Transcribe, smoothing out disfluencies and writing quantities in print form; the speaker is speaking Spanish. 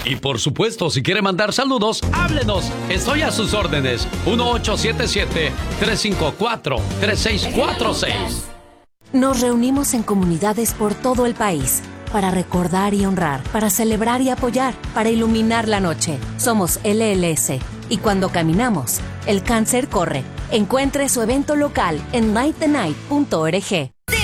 Y por supuesto, si quiere mandar saludos, háblenos. Estoy a sus órdenes. 1877-354-3646. Nos reunimos en comunidades por todo el país para recordar y honrar, para celebrar y apoyar, para iluminar la noche. Somos LLS. Y cuando caminamos, el cáncer corre. Encuentre su evento local en nightthenight.org.